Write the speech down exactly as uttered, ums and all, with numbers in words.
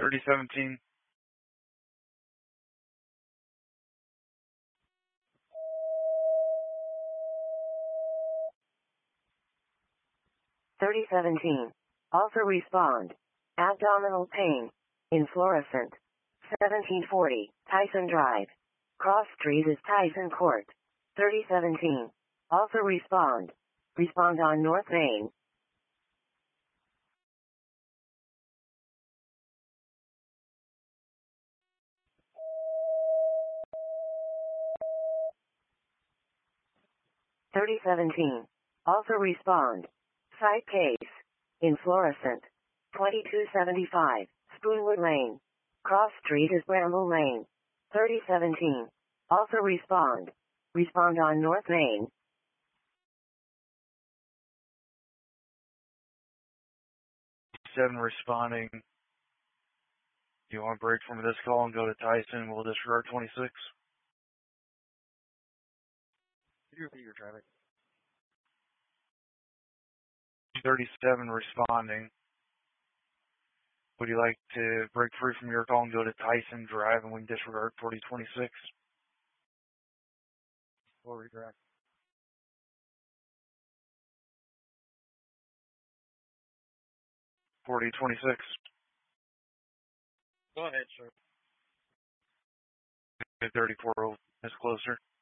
thirty seventeen. thirty seventeen. Also respond. Abdominal pain. In fluorescent. seventeen forty. Tyson Drive. Cross Street is Tyson Court. thirty seventeen. Also respond. Respond on North Main. thirty seventeen. Also respond. Site case. In fluorescent. twenty-two seventy-five. Spoonwood Lane. Cross Street is Bramble Lane. thirty seventeen. Also respond. Respond on North Main. seven responding. You want to break from this call and go to Tyson? We'll disregard twenty-six. Could you repeat your traffic? thirty-seven responding. Would you like to break free from your call and go to Tyson Drive and we can disregard forty twenty-six? We'll redirect. forty twenty-six. Go ahead, sir. thirty-four is closer.